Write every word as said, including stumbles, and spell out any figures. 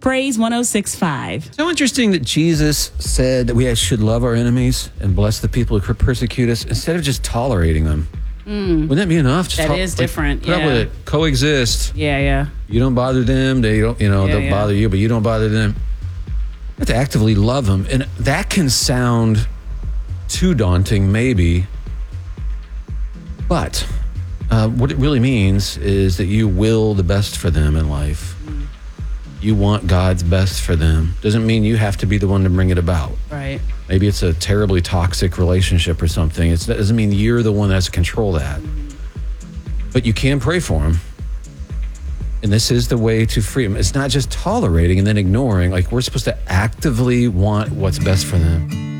Praise one oh six point five. So interesting that Jesus said that we should love our enemies and bless the people who persecute us instead of just tolerating them. Mm. Wouldn't that be enough? Just That to- is like, different, put up yeah. with it. Coexist. Yeah, yeah. You don't bother them. They don't, you know, Yeah, they'll yeah. bother you, but you don't bother them. You have to actively love them. And that can sound too daunting, maybe. But uh, what it really means is that you will the best for them in life. Mm. You want God's best for them. Doesn't mean you have to be the one to bring it about. Right. Maybe it's a terribly toxic relationship or something. It's, that doesn't mean you're the one that has to control that. But you can pray for them. And this is the way to free them. It's not just tolerating and then ignoring. Like, we're supposed to actively want what's best for them.